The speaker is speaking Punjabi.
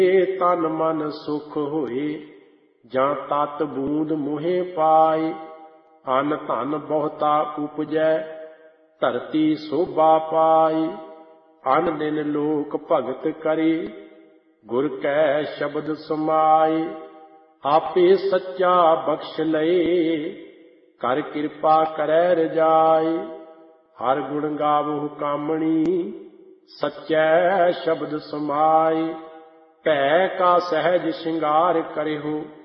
ਤਨ ਮਨ ਸੁਖ ਹੋਏ, ਜਾਂ ਤਤ ਬੂੰਦ ਮੋਹੇ ਪਾਏ। ਅਨ ਧਨ ਬਹੁਤਾ ਉਪਜੈ, ਧਰਤੀ ਸੋਭਾ ਪਾਈ। ਅਨ ਦਿਨ ਲੋਕ ਭਗਤ ਕਰੇ, ਗੁਰ ਕੈ ਸ਼ਬਦ ਸਮਾਏ। ਆਪੇ ਸੱਚਾ ਬਖਸ਼ ਲਏ, ਕਰ ਕਿਰਪਾ ਕਰੈ ਰਜਾਈ। ਹਰ ਗੁਣ ਗਾਵਹੁ ਕਾਮਣੀ, ਸੱਚੈ ਸ਼ਬਦ ਸਮਾਏ। ਭੈ ਕਾ ਸਹਿਜ ਸ਼ਿੰਗਾਰ ਕਰਿਹੁ,